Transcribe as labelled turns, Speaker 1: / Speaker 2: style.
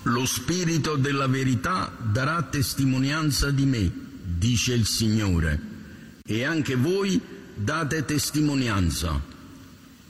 Speaker 1: Lo Spirito della verità darà testimonianza di me, dice il Signore, e anche voi date testimonianza,